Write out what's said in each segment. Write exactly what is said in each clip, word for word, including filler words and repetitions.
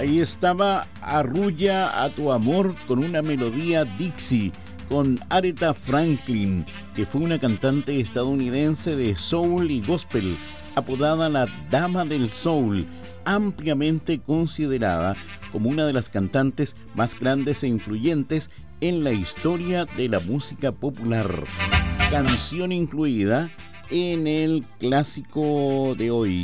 Ahí estaba Arrulla a tu amor con una melodía Dixie, con Aretha Franklin, que fue una cantante estadounidense de soul y gospel, apodada la Dama del Soul, ampliamente considerada como una de las cantantes más grandes e influyentes en la historia de la música popular. Canción incluida en el clásico de hoy.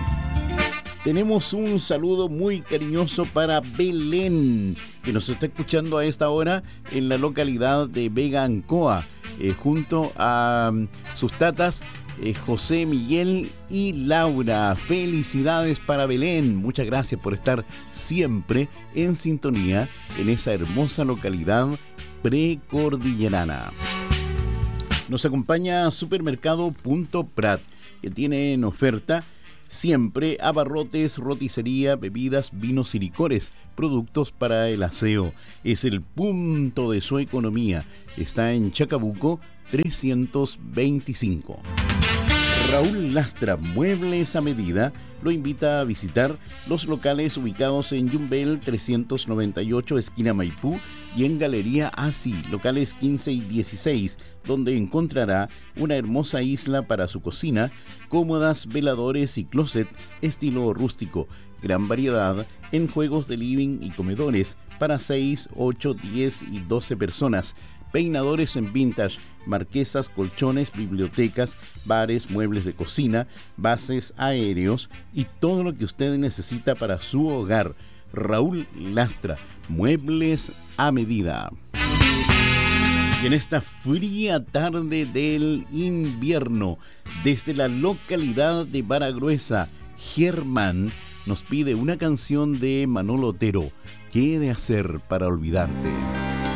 Tenemos un saludo muy cariñoso para Belén, que nos está escuchando a esta hora en la localidad de Vega Ancoa, eh, junto a um, sus tatas eh, José, Miguel y Laura. Felicidades para Belén. Muchas gracias por estar siempre en sintonía en esa hermosa localidad precordillerana. Nos acompaña Supermercado Punto Prat, que tiene en oferta siempre abarrotes, roticería, bebidas, vinos y licores, productos para el aseo. Es el punto de su economía. Está en Chacabuco trescientos veinticinco. Raúl Lastra, Muebles a Medida, lo invita a visitar los locales ubicados en Yumbel trescientos noventa y ocho, esquina Maipú, y en Galería Asi, locales quince y dieciséis, donde encontrará una hermosa isla para su cocina, cómodas, veladores y closet estilo rústico, gran variedad en juegos de living y comedores para seis, ocho, diez y doce personas, peinadores en vintage, marquesas, colchones, bibliotecas, bares, muebles de cocina, bases aéreos y todo lo que usted necesita para su hogar. Raúl Lastra, Muebles a Medida. Y en esta fría tarde del invierno, desde la localidad de Baragruesa, Germán nos pide una canción de Manolo Otero, ¿Qué he de hacer para olvidarte?